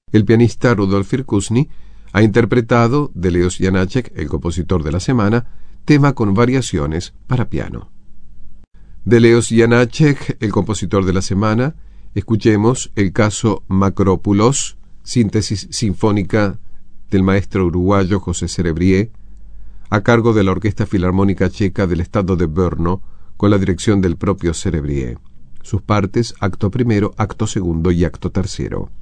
El pianista Rudolf Irkusny ha interpretado de Leos Janáček, el compositor de la semana, tema con variaciones para piano. De Leos Janáček, el compositor de la semana, escuchemos el caso Macrópulos, síntesis sinfónica del maestro uruguayo José Cerebrié, a cargo de la Orquesta Filarmónica Checa del Estado de Brno, con la dirección del propio Cerebrié. Sus partes, acto primero, acto segundo y acto tercero.